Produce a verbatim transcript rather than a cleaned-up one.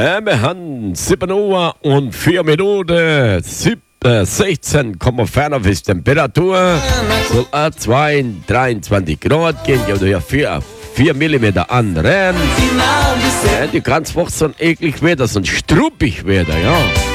Äh, wir haben sieben Uhr und vier Minuten, sechzehn Komma fünf ist Temperatur, soll auch dreiundzwanzig Grad gehen, ja, ja, vier, vier Millimeter anrennen. Ja, die ganze Woche so ein eklig Wetter, so ein struppig Wetter, ja.